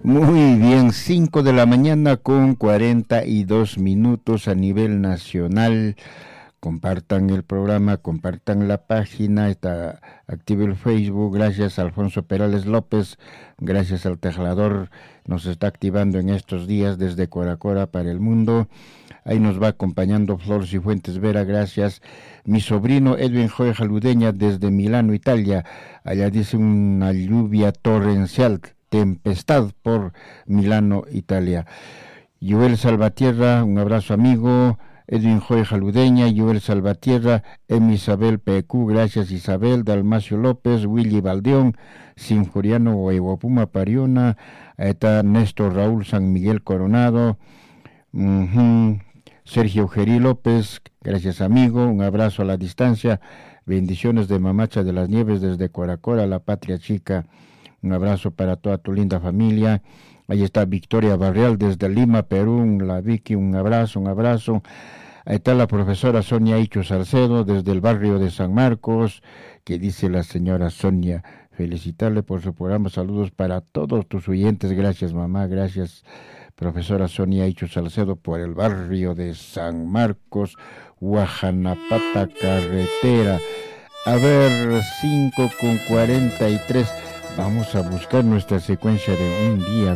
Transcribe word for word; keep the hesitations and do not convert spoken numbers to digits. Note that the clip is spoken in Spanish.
Muy bien, cinco de la mañana con cuarenta y dos minutos a nivel nacional. Compartan el programa, compartan la página, está activo el Facebook. Gracias a Alfonso Perales López, gracias al Tejlador, nos está activando en estos días desde Coracora para el mundo. Ahí nos va acompañando Flor Cifuentes Vera, gracias. Mi sobrino Edwin Joy Jaludeña desde Milano, Italia. Allá dice una lluvia torrencial, tempestad por Milano, Italia. Joel Salvatierra, un abrazo amigo. Edwin Joy Jaludeña, Joel Salvatierra, Em Isabel P Q, gracias Isabel, Dalmacio López, Willy Valdeón, Sinforiano Huevopuma Pariona, está Néstor Raúl San Miguel Coronado, uh-huh. Sergio Gerí López, gracias amigo, un abrazo a la distancia, bendiciones de Mamacha de las Nieves desde Coracora, la patria chica, un abrazo para toda tu linda familia. Ahí está Victoria Barrial desde Lima, Perú, la Vicky, un abrazo, un abrazo. Ahí está la profesora Sonia Icho Salcedo desde el barrio de San Marcos, que dice la señora Sonia, felicitarle por su programa, saludos para todos tus oyentes, gracias mamá, gracias profesora Sonia Icho Salcedo por el barrio de San Marcos, Guajanapata Carretera. A ver, cinco con cuarenta y tres, vamos a buscar nuestra secuencia de un día